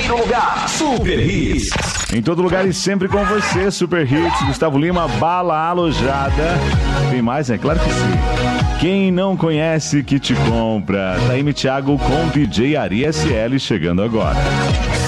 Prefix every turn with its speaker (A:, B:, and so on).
A: primeiro lugar, Super Hits.
B: Em todo lugar e sempre com você, Super Hits. Gustavo Lima, Bala Alojada. Tem mais, né? Claro que sim. Quem não conhece que te compra. Taime Thiago com DJ Ari SL chegando agora.